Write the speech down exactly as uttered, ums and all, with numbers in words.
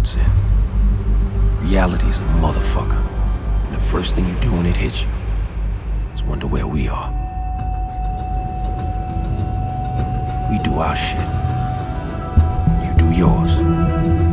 That's it. Reality's a motherfucker. And the first thing you do when it hits you is wonder where we are. We do our shit. You do yours.